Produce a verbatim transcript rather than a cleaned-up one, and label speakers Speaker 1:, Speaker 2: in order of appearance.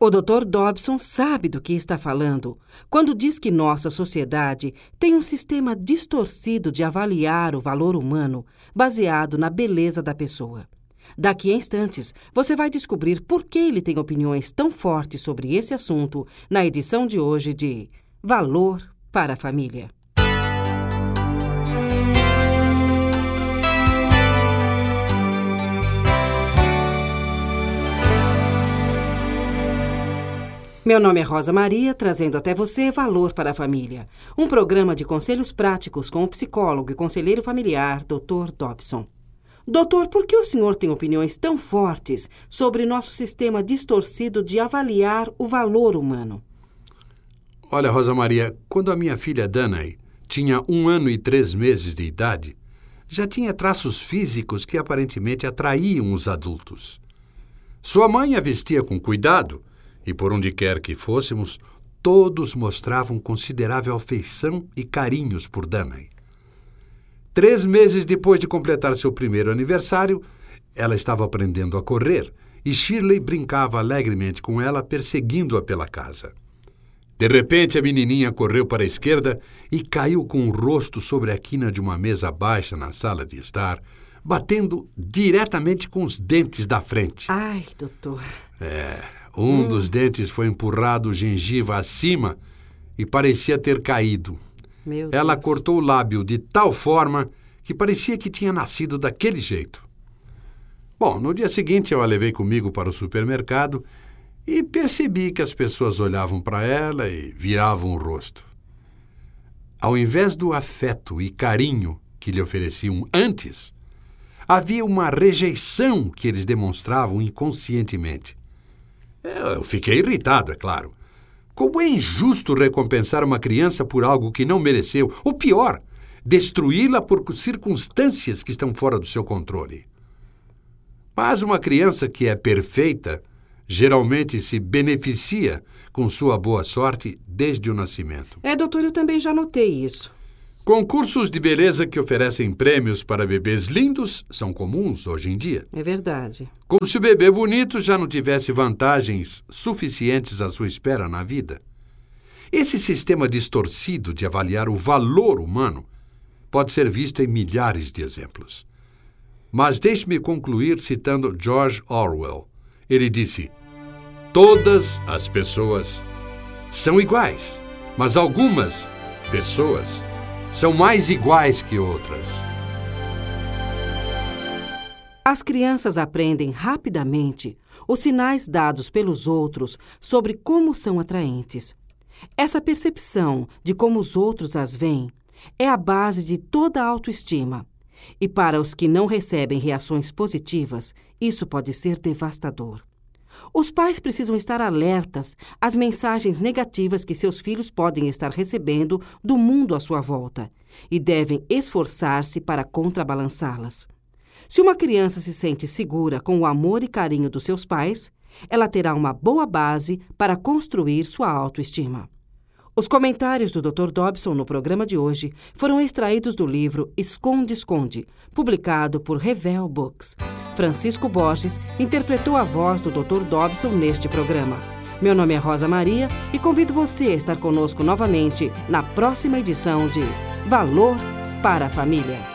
Speaker 1: O doutor Dobson sabe do que está falando quando diz que nossa sociedade tem um sistema distorcido de avaliar o valor humano baseado na beleza da pessoa. Daqui a instantes, você vai descobrir por que ele tem opiniões tão fortes sobre esse assunto na edição de hoje de Valor para a Família. Meu nome é Rosa Maria, trazendo até você Valor para a Família, um programa de conselhos práticos com o psicólogo e conselheiro familiar, doutor Dobson. Doutor, por que o senhor tem opiniões tão fortes sobre nosso sistema distorcido de avaliar o valor humano?
Speaker 2: Olha, Rosa Maria, quando a minha filha Danae tinha um ano e três meses de idade, já tinha traços físicos que aparentemente atraíam os adultos. Sua mãe a vestia com cuidado, e por onde quer que fôssemos, todos mostravam considerável afeição e carinhos por Danae. Três meses depois de completar seu primeiro aniversário, ela estava aprendendo a correr e Shirley brincava alegremente com ela, perseguindo-a pela casa. De repente, a menininha correu para a esquerda e caiu com o rosto sobre a quina de uma mesa baixa na sala de estar, batendo diretamente com os dentes da frente.
Speaker 1: Ai, doutor.
Speaker 2: É... Um hum. dos dentes foi empurrado gengiva acima e parecia ter caído.
Speaker 1: Meu
Speaker 2: Ela
Speaker 1: Deus.
Speaker 2: cortou o lábio de tal forma que parecia que tinha nascido daquele jeito. Bom, no dia seguinte eu a levei comigo para o supermercado e percebi que as pessoas olhavam para ela e viravam o rosto. Ao invés do afeto e carinho que lhe ofereciam antes, havia uma rejeição que eles demonstravam inconscientemente. Eu fiquei irritado, é claro. Como é injusto recompensar uma criança por algo que não mereceu, ou pior, destruí-la por circunstâncias que estão fora do seu controle. Mas uma criança que é perfeita geralmente se beneficia com sua boa sorte desde o nascimento.
Speaker 1: É, doutor, eu também já notei isso.
Speaker 2: Concursos de beleza que oferecem prêmios para bebês lindos são comuns hoje em dia.
Speaker 1: É verdade.
Speaker 2: Como se o bebê bonito já não tivesse vantagens suficientes à sua espera na vida. Esse sistema distorcido de avaliar o valor humano pode ser visto em milhares de exemplos. Mas deixe-me concluir citando George Orwell. Ele disse: todas as pessoas são iguais, mas algumas pessoas são mais iguais que outras.
Speaker 1: As crianças aprendem rapidamente os sinais dados pelos outros sobre como são atraentes. Essa percepção de como os outros as veem é a base de toda a autoestima. E para os que não recebem reações positivas, isso pode ser devastador. Os pais precisam estar alertas às mensagens negativas que seus filhos podem estar recebendo do mundo à sua volta e devem esforçar-se para contrabalançá-las. Se uma criança se sente segura com o amor e carinho dos seus pais, ela terá uma boa base para construir sua autoestima. Os comentários do doutor Dobson no programa de hoje foram extraídos do livro Esconde, Esconde, publicado por Revel Books. Francisco Borges interpretou a voz do doutor Dobson neste programa. Meu nome é Rosa Maria e convido você a estar conosco novamente na próxima edição de Valor para a Família.